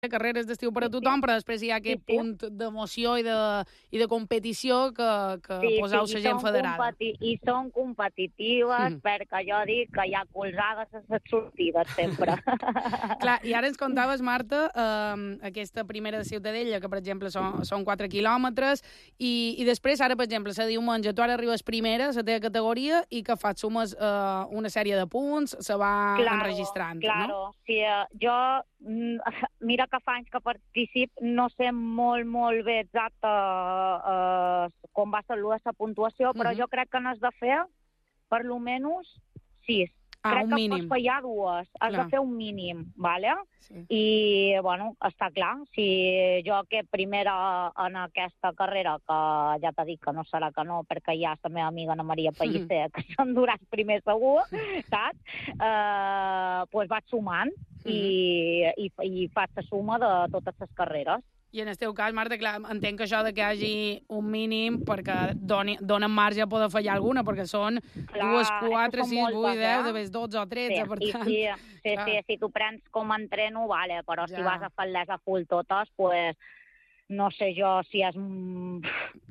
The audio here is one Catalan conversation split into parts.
carreres d'estiu per a tothom, però després hi ha aquest punt d'emoció i de competició que poseu la gent federada. I són competitives perquè jo dic que hi ha colzades a les sortides sempre. Clar, i ara ens contaves, Marta, aquesta primera de Ciutadella, que per exemple són 4 quilòmetres, i després, ara per exemple, la diumenge, tu ara arribes primera, la teva categoria, i que fas, sumes una sèrie de punts, se va enregistrant, no? Claro, sí, jo, mira que fa anys que particip, no sé molt bé exacte com va ser la puntuació, però jo crec que n'has de fer per lo menys 6. Crec que pots fallar 2, has de fer un mínim, ¿vale? I, bueno, està clar, si jo que primera en aquesta carrera, que ja t'he dit que no serà que no, perquè hi ha la meva amiga Ana Maria Pellicer, que s'enduràs primer segur, saps? Doncs vaig sumant i faig la suma de totes les carreres. I en el teu cas, Marta, clar, entenc que això de que hi hagi un mínim perquè donen marge a poder fallar alguna, perquè són 2, 4, 6, 8, 10, de vez 12 o 13, per tant... Sí, si tu prens com a entreno, vale, però si vas a fer-les a full totes, pues no sé jo si és molt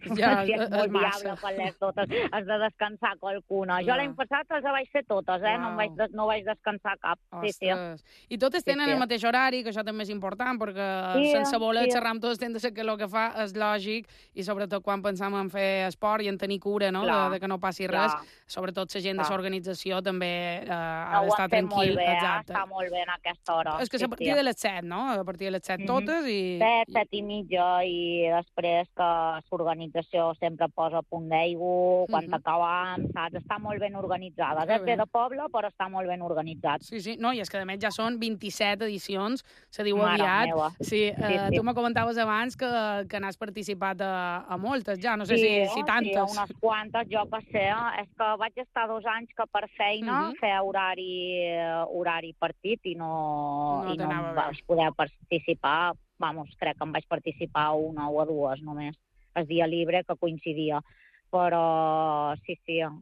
viable fer-les totes, has de descansar qualcuna. Jo l'any passat les vaig fer totes, no vaig descansar cap. I totes tenen el mateix horari, que això també és important, perquè sense voler xerrar amb tots hem de ser que el que fa és lògic, i sobretot quan pensam en fer esport i en tenir cura, no?, de que no passi res, sobretot la gent de l'organització també ha d'estar tranquil. Està molt bé en aquesta hora. És que a partir de les 7, no? A partir de les 7 totes i... 7 i mitja, i després que l'organització sempre posa a punt d'aigua, quan t'acabem, saps? Està molt ben organitzada. És bé de poble, però està molt ben organitzat. Sí, no, i és que a més ja són 27 edicions, se diu aviat. Sí, tu me comentaves abans que n'has participat a moltes ja, no sé si tantes. Sí, unes quantes, jo que sé. És que vaig estar 2 anys que per feina feia horari partit i no vaig poder participar. Vamos, crec que em vaig participar 1 o 2 només, el dia libre que coincidia. Però sí,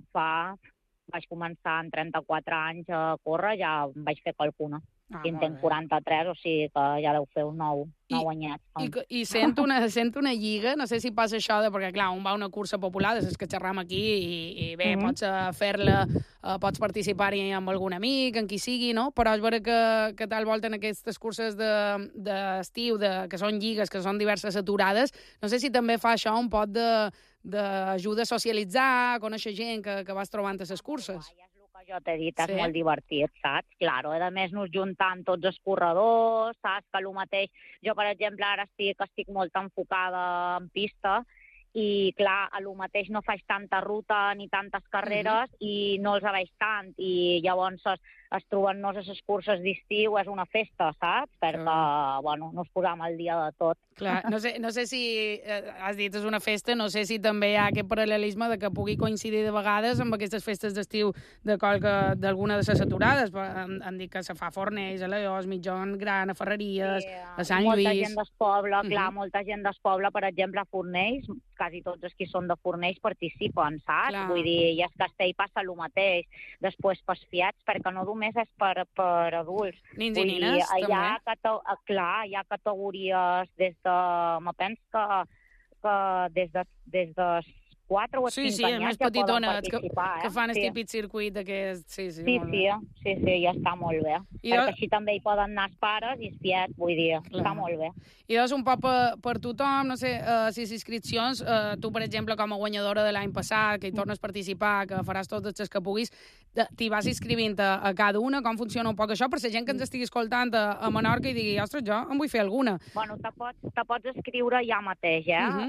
vaig començar en 34 anys a córrer, ja em vaig fer qualcuna. I en tenc 43, o sigui que ja deu fer un 9 anyats. I sento una lliga, no sé si passa això, perquè clar, un va a una cursa popular, de les que xerram aquí, i bé, pots fer-la, pots participar-hi amb algun amic, amb qui sigui, no? Però és vera que tal volta en aquestes curses d'estiu, que són lligues, que són diverses aturades, no sé si també fa això un pot d'ajuda a socialitzar, a conèixer gent que vas trobant a les curses. Jo t'he dit, és molt divertit, saps? Claro, a més nos juntam tots els corredors, saps? Que el mateix, jo per exemple ara estic molt enfocada en pista i clar, a lo mateix no faig tanta ruta ni tantes carreres i no els veig tant, i llavors es troben-nos a les curses d'estiu, és una festa, saps? Perquè, bueno, no es posam al dia de tot. Clar, no sé si has dit és una festa, no sé si també hi ha aquest paral·lelisme de que pugui coincidir de vegades amb aquestes festes d'estiu d'alguna de les aturades. Han dit que se fa a Fornells, a Leós, Mitjón Gran, a Ferreries, a Sant Lluís... Molta gent del poble, clar, molta gent del poble, per exemple, a Fornells, quasi tots els que són de Fornells participen, saps? Vull dir, i a Castell passa el mateix. Després pels fiats, perquè no només és per adults. Nins i nines, també. Clar, hi ha categories des de... Me penso que des de 4 o 5 anyats ja poden participar. Que fan el típic circuit d'aquest... Sí, ja està molt bé. Perquè així també hi poden anar els pares i els tiets, vull dir, està molt bé. I doncs un poc per tothom, no sé, si les inscripcions, tu, per exemple, com a guanyadora de l'any passat, que hi tornes a participar, que faràs totes les que puguis, t'hi vas inscrivint a cada una, com funciona un poc això, per la gent que ens estigui escoltant a Menorca i digui, ostres, jo em vull fer alguna. Bueno, te pots inscriure ja mateix,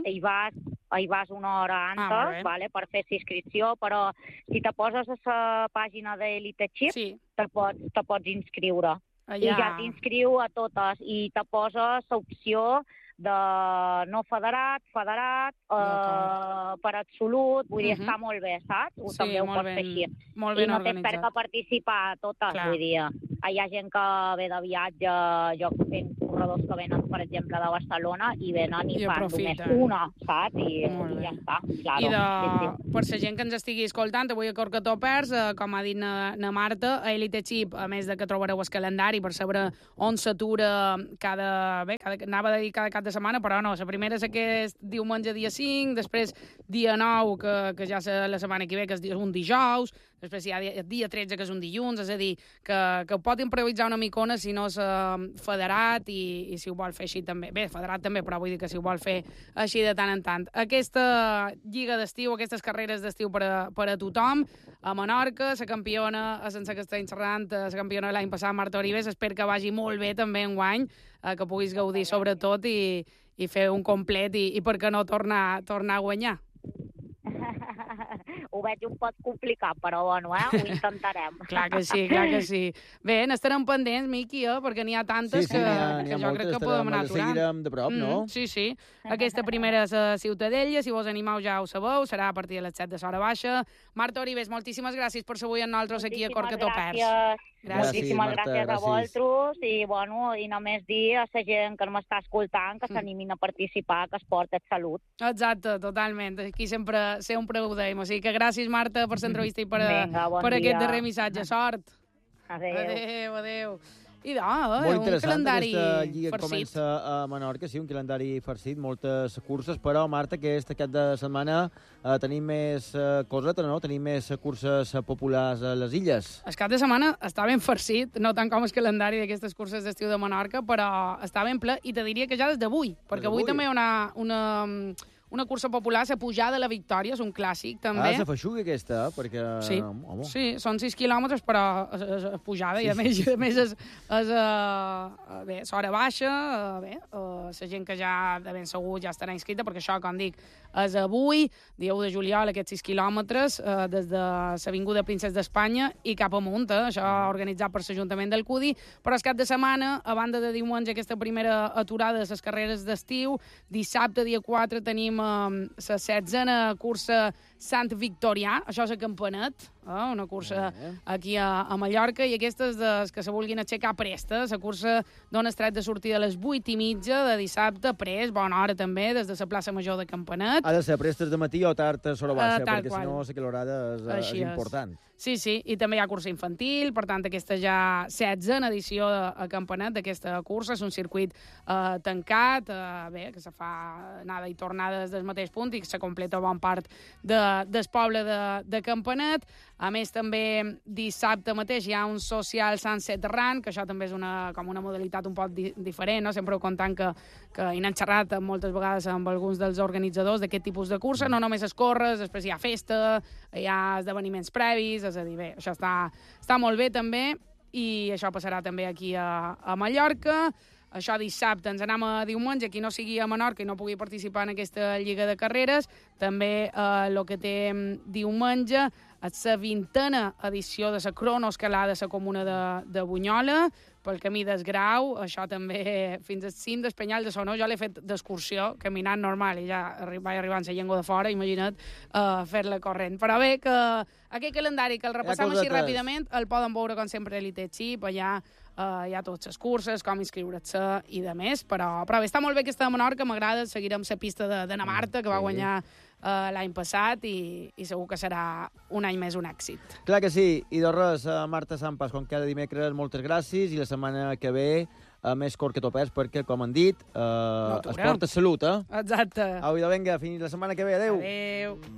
hi vas una hora antes, per fer inscripció, però si te poses a la pàgina d'Elite Chip, te pots inscriure. I ja t'inscriu a totes i te poses l'opció de no federat, per absolut, vull dir, està molt bé, saps? També ho pots fer així. Molt ben organitzat. I no tens per què participar a totes, vull dir. hi ha gent que ve de viatge, jo fent corredors que venen, per exemple, de Barcelona, i venen i fan només una, saps? I ja està, claro. I per la gent que ens estigui escoltant, avui a Corca Topers, com ha dit na Marta, a Elite Chip, a més de que trobareu el calendari per saber on s'atura anava a dir cada cap de setmana, però no, la primera és aquest diumenge dia 5, després dia 9, que ja és la setmana que ve, que és un dijous, després hi ha dia 13, que és un dilluns, és a dir, que pot improvisar una micona si no és federat i si ho vol fer així també. Bé, federat també, però vull dir que si ho vol fer així de tant en tant. Aquesta lliga d'estiu, aquestes carreres d'estiu per a tothom, a Menorca, la campiona a Sant Castell Serrant, la campiona l'any passat, Marta Orives, espero que vagi molt bé també enguany, que puguis gaudir sobretot i fer un complet i per què no tornar a guanyar. Ho veig un poc complicat, però bueno, ho intentarem. Clar que sí. Bé, n'estarem pendents, Miqui, perquè n'hi ha tantes que jo crec que podem anar aturant. Seguirem de prop, no? Sí. Aquesta primera és a Ciutadella, si vos animeu ja ho sabeu, serà a partir de les 7 de l'hora baixa. Marta Orives, moltíssimes gràcies per ser avui amb nosaltres aquí a Corca Topers. Moltíssimes gràcies a vosaltres i, bueno, i només dir a la gent que m'està escoltant que s'animin a participar, que esport és salut. Exacte, totalment. Aquí sempre ho deim. O sigui que gràcies, Marta, per l'entrevista i per aquest darrer missatge. Sort. Adéu. I molt un calendari aquesta lliga farcit. Comença a Menorca, sí, un calendari farcit, moltes curses, però, Marta, que aquest cap de setmana tenim més coseta, no? Tenim més curses populars a les illes. El cap de setmana està ben farcit, no tant com el calendari d'aquestes curses d'estiu de Menorca, però està ben ple, i te diria que ja des d'avui, perquè avui també hi ha una cursa popular, la pujada de la Victòria, és un clàssic, també. La feixuga aquesta, perquè... Sí, són 6 quilòmetres, però és pujada, i a més és l'hora baixa, la gent que ja de ben segur ja estarà inscrita, perquè això, com dic, és avui, dia 1 de juliol, aquests 6 quilòmetres, des de l'Avinguda Princès d'Espanya i cap amunt, això organitzat per l'Ajuntament del Cudi, però el cap de setmana, a banda de diumenge, aquesta primera aturada de les carreres d'estiu, dissabte, dia 4, tenim la 16a cursa Sant Victorià, això és a Campanet, una cursa aquí a Mallorca, i aquestes que se vulguin aixecar presta. La cursa dona estret de sortida a les 8:30 de dissabte, prest, bona hora també, des de la plaça Major de Campanet. Ha de ser prestes de matí o tard a l'hora baixa, perquè si no la calorada és important. Sí, i també hi ha cursa infantil, per tant, aquesta ja 16a edició a Campanet d'aquesta cursa, és un circuit tancat, que se fa anada i tornada des del mateix punt i que se completa bon part del poble de Campanet. A més, també dissabte mateix hi ha un Social Sunset Run, que això també és com una modalitat un poc diferent, no? Sempre ho comptant que hi n'han xerrat moltes vegades amb alguns dels organitzadors d'aquest tipus de cursa, no només es corres, després hi ha festa, hi ha esdeveniments previs, és a dir, bé, això està molt bé també, i això passarà també aquí a Mallorca. Això dissabte ens anem a diumenge, qui no sigui a Menorca i no pugui participar en aquesta lliga de carreres, també el que té diumenge és la 20a edició de la cronoescalada a la comuna de Bunyola, pel camí del Grau, això també fins al cim dels Penyals de Sonor. Jo l'he fet d'excursió, caminant normal, i ja vaig arribar en la llengua de fora, imagina't fer-la corrent. Però bé, que aquest calendari que el repassam així ràpidament el poden veure, com sempre, a Elite Chip, allà hi ha totes les curses, com inscriure-se i de més, però bé, està molt bé aquesta de Menorca, m'agrada, seguirem la pista de na Marta, que va guanyar l'any passat, i segur que serà un any més un èxit. Clar que sí, i de res, Marta Sampas, com cada dimecres, moltes gràcies, i la setmana que ve més Corca Topers, perquè, com han dit, esport és salut, Exacte. Au, vinga, fins la setmana que ve, adeu. Adeu.